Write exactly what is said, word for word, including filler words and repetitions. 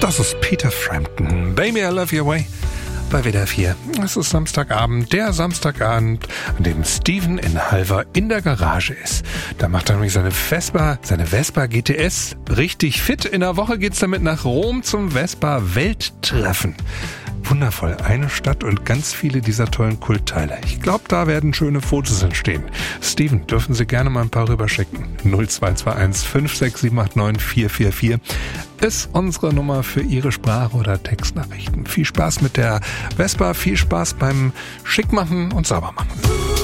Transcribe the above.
Das ist Peter Frampton. Baby, I love your way. Bei W D R vier. Es ist Samstagabend, der Samstagabend, an dem Steven in Halver in der Garage ist. Da macht er nämlich seine Vespa, seine Vespa G T S richtig fit. In der Woche geht's damit nach Rom zum Vespa-Welttreffen. Wundervoll, eine Stadt und ganz viele dieser tollen Kultteile. Ich glaube, da werden schöne Fotos entstehen. Steven, dürfen Sie gerne mal ein paar rüberschicken. null zwei zwei eins fünf sechs sieben acht neun vier vier vier ist unsere Nummer für Ihre Sprache- oder Textnachrichten. Viel Spaß mit der Vespa, viel Spaß beim Schickmachen und Saubermachen.